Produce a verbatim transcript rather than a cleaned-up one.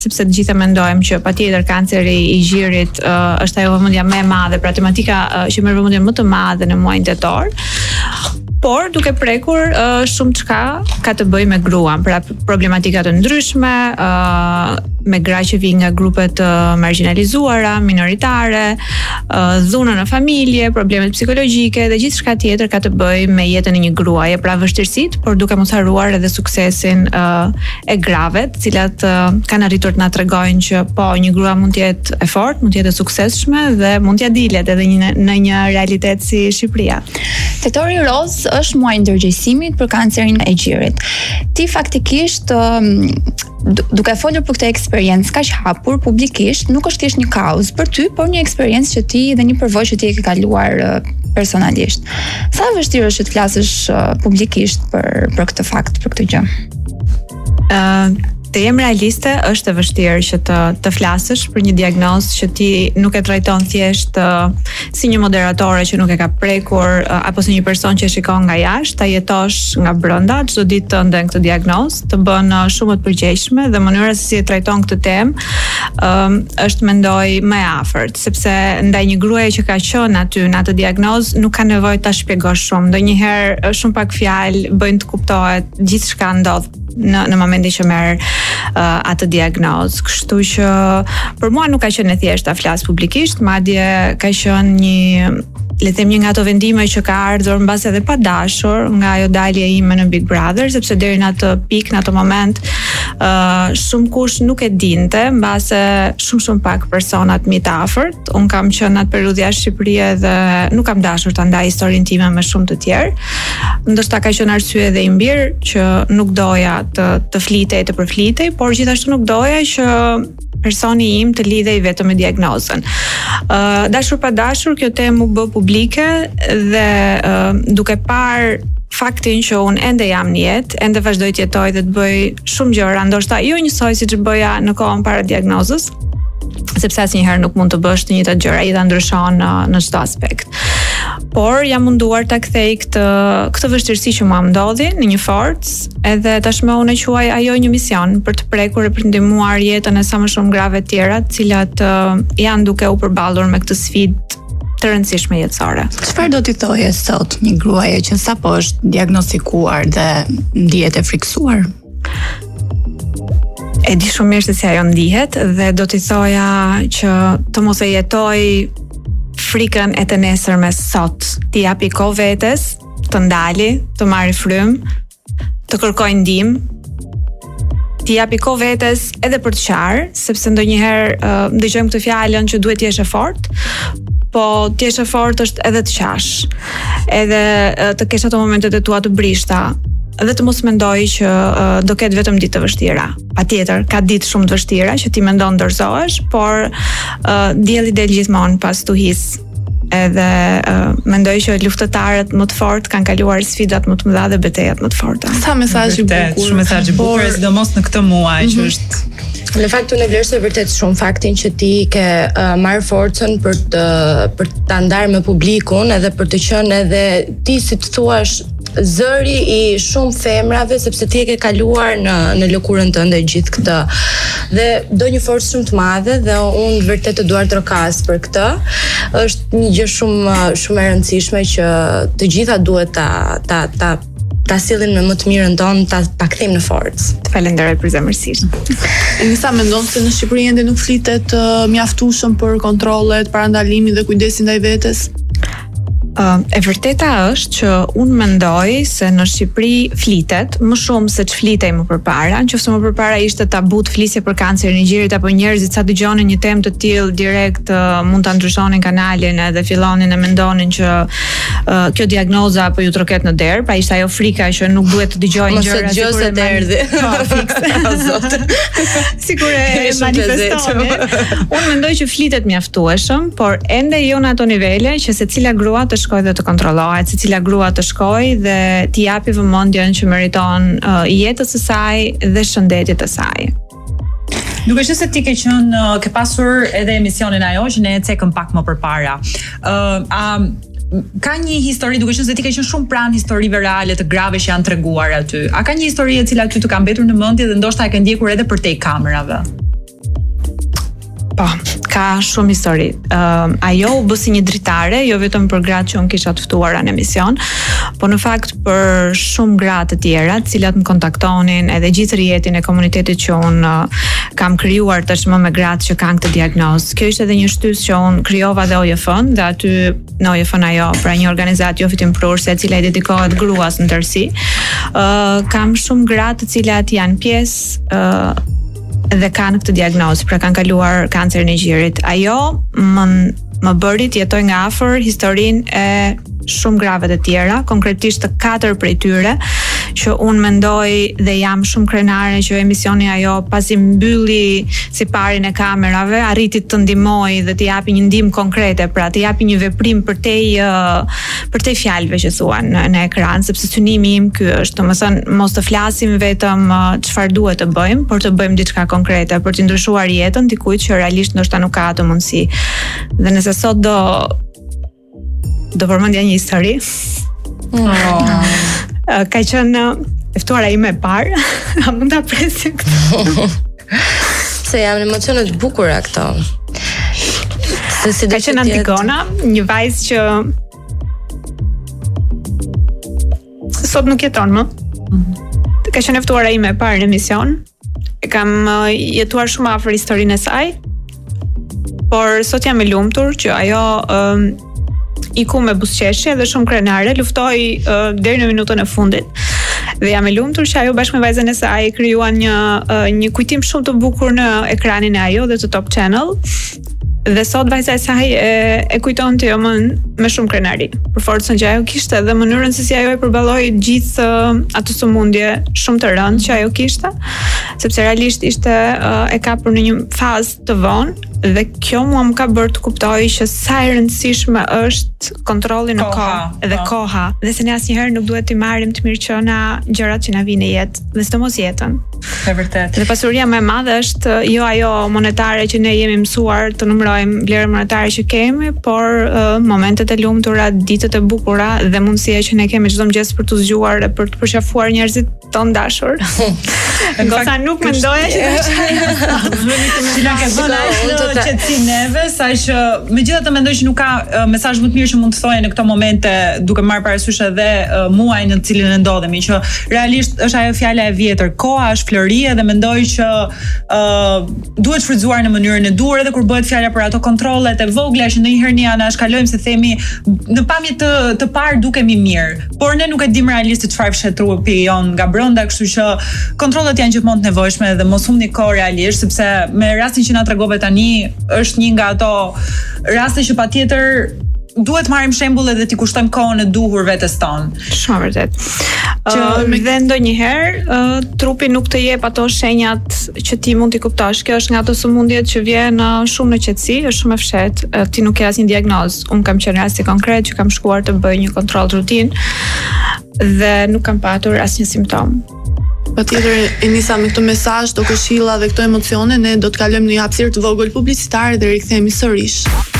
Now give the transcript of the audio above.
sepse të gjithë mendojmë që patjetër kanceri i gjirit uh, është ajo vëmendja më e madhe, pra tematika uh, që merr vëmendjen më të madhe në muajin tetor. Por duke prekur uh, shumë çka ka të bëjë me gruan, pra problematika të ndryshme, uh, me gra që vijnë nga grupe të marginalizuara, minoritare, uh, dhuna në familje, problemet psikologjike dhe gjithçka tjetër ka të bëjë me jetën e një gruaje, pra vështirësitë, por duke mos harruar edhe suksesin uh, e grave, të cilat uh, kanë arritur të na tregojnë që po një grua mund të jetë e fortë, mund të jetë e suksesshme dhe mund t'ja dilet edhe një, në një realitet si Shqipëria. Tetori roz është muaj ndërgjegjësimit për kancerin e gjirit. Ti faktikisht um, duke folur për këtë eksperiencë kaq hapur publikisht, nuk është thjesht një kauzë për ty, por një eksperiencë që ti dhe një përvojë që ti e ke kaluar uh, personalisht. Sa e vështirë është të flasësh uh, publikisht për për këtë fakt, për këtë gjë? Ë uh... Të jem realiste, është e vështirë që të të flasësh për një diagnozë që ti nuk e trajton thjesht uh, si një moderatore që nuk e ka prekur uh, apo si një person që e shikon nga jashtë, ta jetosh nga brenda, çdo ditë të ndën këtë diagnozë, të bën uh, shumë të përgjegjshme dhe mënyra se si e trajton këtë temë um, është mendoj më e afërt, sepse ndaj një gruaje që ka qenë aty në atë diagnozë nuk ka nevojë ta shpjegosh shumë. Ndonjëherë shumë pak fjalë bëjnë të kuptohet gjithçka ndodh në në momentin që merr uh, atë diagnozë. Kështu që për mua nuk ka qenë e thjeshtë ta flas publikisht, madje ka qenë një, le të them, një nga ato vendime që ka ardhur mbas edhe pa dashur nga ajo dalje ime në Big Brother, sepse deri në atë pikë, në atë moment, uh, shumë kush nuk e dinte, mbase shumë shumë pak personat mi të afërt. Un kam qenë atë periudhë jashtë Shqipërisë dhe nuk kam dashur ta ndaj historinë time me shumë të tjerë. Ndoshta ka qenë arsye edhe i mbir që nuk doja të të flitej, të përflitej, por gjithashtu nuk doja që personi im të lidhej vetëm me diagnozën. Uh, dashur pa dashur, kjo temë u bë publike dhe uh, duke parë faktin që unë ende jam në jetë, ende vazhdoj të jetoj dhe të bëj shumë gjëra, ndoshta jo njësoj siç bëja në kohën para diagnozës, sepse asnjëherë nuk mund të bësh të njëjtat gjëra, jeta ndryshon në, në çdo aspekt. Por jam munduar ta kthej këtë këtë vështirësi që mua më ndodhi në një forcë, edhe tashmë unë e quaj ajo një mision për të prekur e për të ndihmuar jetën e sa më shumë grave të tjera, të cilat uh, janë duke u përballur me këtë sfidë të rëndësishme jetësore. Çfarë do t'i thoje sot një gruaje që sapo është diagnostikuar dhe ndihet e friksuar? E di shumë mirë se si ajo ndihet dhe do t'i thoja që të mos e jetoj frikën e të nesërmes sot, t'i japi kohë vetes, të ndali, të marrë frymë, të kërkojë ndihmë, t'i japi kohë vetes edhe për të qarë, sepse ndonjëherë uh, dëgjojmë këtë fjalën që duhet të jesh e fortë, po të jesh e fortë është edhe të qash, edhe uh, të kesh ato momentet e tua të brishta, dhe të mos mendoj që uh, do ketë vetëm ditë të vështira. Patjetër, ka ditë shumë të vështira që ti mendon dorëzohesh, por uh, dielli del gjithmonë pas tuhis. Edhe uh, mendoj që luftëtarët më të fortë kanë kaluar sfidat më të mëdha dhe betejat më të forta. Sa mesazh i bukur. Shumë mesazh i bukur, sidomos në këtë muaj mm-hmm. që është Në fakt unë e vlerësoj vërtet shumë faktin që ti ke uh, marrë forcën për të për ta ndarë me publikun edhe për të qenë edhe ti, si të thuash, zëri i shumë femrave, sepse ti e ke kaluar në në lëkurën tënde gjithë këtë. Dhe do një forcë shumë të madhe dhe unë vërtet të duar të rokas për këtë. Është një gjë shumë shumë e rëndësishme që të gjitha duhet ta ta ta ta sillin me më të mirën tonë, ta ta kthejmë në forcë. Të falenderoj përzemërsisht. Nisa mendon se në Shqipëri ende nuk flitet uh, mjaftueshëm për kontrollet, parandalimin dhe kujdesin ndaj vetes? Uh, e vërteta është që unë mendoj se në Shqipëri flitet më shumë se që flitej më përpara, nëse më përpara ishte tabu të flisje për kancerin e gjirit apo njerëzit sa dëgjonin një temë të tillë direkt uh, mund ta ndryshonin kanalin edhe fillonin e mendonin që uh, kjo diagnoza apo ju troket në derë, pra ishte ajo frika që nuk duhet të dëgjojnë gjëra sikur se të erdhi. Po, fiks. Sikur e manifestoni. Unë mendoj që flitet mjaftueshëm, por ende jo në ato nivele që secila grua të shkoj dhe të kontrollohet, secila grua të shkoj dhe t'i japi vëmendjen që meriton uh, jetës së saj dhe shëndetit të saj. Duke qenë se ti ke qenë ke pasur edhe emisionin ajo që ne e cekëm pak më përpara. Ë uh, a ka një histori, duke qenë se ti ke qenë shumë pranë historive reale të grave që janë treguar aty. A ka një histori e cila ty të ka mbetur në mendje dhe ndoshta e ke ndjekur edhe përtej kamerave? Po, ka shumë histori. Uh, ajo u bë si një dritare, jo vetëm për gratë që unë kisha të ftuara në emision, po në fakt për shumë gratë të tjera, të cilat më kontaktonin, edhe gjithë rjetin e komunitetit që unë uh, kam krijuar tashmë me gratë që kanë këtë diagnozë. Kjo ishte edhe një shtys që unë krijova dhe O J F-n, dhe aty në O J F-n ajo, pra një organizatë jo fitim prurse, e cila i dedikohet gruas në tërësi. Uh, kam shumë gratë të cilat janë pjesë uh, dhe kanë këtë diagnozë, pra kanë kaluar kancerin e gjirit. Ajo më, më bëri të jetoj nga afër historinë e shumë grave të tjera, konkretisht të katër prej tyre, që unë mendoj dhe jam shumë krenare që emisioni ajo pasi mbylli si parin e kamerave, arriti të ndihmoj dhe të japi një ndihmë konkrete, pra të japi një veprim përtej uh, përtej fjalëve që thuan në, në ekran, sepse synimi im ky është, domethënë mos të flasim vetëm uh, çfarë duhet të bëjmë, por të bëjmë diçka konkrete për të ndryshuar jetën dikujt që realisht ndoshta nuk ka atë mundësi. Dhe nëse sot do do përmendja një histori. Oh. Ka qenë e ftuara ime e parë. A mund ta presim këtë? Se jam në emocione të bukura këto. Se si ka qenë Antigona, një vajzë që sot nuk jeton më. Ka qenë e ftuara ime e parë në emision. E kam jetuar shumë afër historinë e saj. Por sot jam e lumtur që ajo um, iku me buzëqeshje dhe shumë krenare, luftoi uh, deri në minutën e fundit. Dhe jam e lumtur që ajo bashkë me vajzën e saj krijuan një uh, një kujtim shumë të bukur në ekranin e ajo dhe të Top Channel. Dhe sot vajza e saj e, e kujtonte jo më me shumë krenari për forcën që ajo kishte dhe mënyrën se si ajo e përballoi gjithë uh, atë sëmundje shumë të rëndë që ajo kishte, sepse realisht ishte uh, e kapur në një fazë të vonë. Dhe kjo mua më ka bërë të kuptoj që sa e rëndësishme është kontrolli në kohë dhe koha, dhe se ne asnjëherë nuk duhet t'i marrim të mirëqëna gjërat që na vijnë në jetë, dhe sidomos jetën. E vërtet. Dhe pasuria më e madhe është jo ajo monetare që ne jemi mësuar të numërojmë vlerën monetare që kemi, por uh, momentet e lumtura, ditët e bukura dhe mundësia që ne kemi çdo mëngjes për të zgjuar dhe për të përqafuar njerëzit tonë dashur. Gosa nuk mendoja që si na ke vënë në qetësi neve, saqë megjithatë mendoj që nuk ka uh, mesazh më të mirë që mund të thojë në këto momente, duke marrë parasysh edhe uh, muajin në të cilin ne ndodhemi, që realisht është ajo fjala e vjetër, koha është flërie, dhe mendoj që uh, duhet shfrytzuar në mënyrën e duhur, edhe kur bëhet fjala për ato kontrollet e vogla që ndonjëherë ne ana shkalojmë, se themi në pamje të të parë dukemi mirë, por ne nuk e dim realisht çfarë fshet trupi jon nga brenda, kështu që kontrollet janë gjithmonë të nevojshme dhe mos humni kohë realisht, sepse me rastin që na tregove tani është një nga ato raste që patjetër duhet marrim shembull edhe t'i kushtojmë kohën e duhur vetes tonë. Shumë vërtet. Që uh, dhe ndonjëherë uh, trupi nuk të jep ato shenjat që ti mund t'i kuptosh. Kjo është nga ato sëmundjet që vjen uh, shumë në qetësi, është shumë e fshehtë. Uh, ti nuk ke asnjë diagnozë. Unë kam qenë rasti konkret që kam shkuar të bëj një kontroll rutinë dhe nuk kam patur asnjë simptom. Patjetër, Enisa, me këtë mesazh, këto këshilla dhe këto emocione, ne do të kalojmë në një hapësirë të vogël publicitare dhe rikthehemi sërish.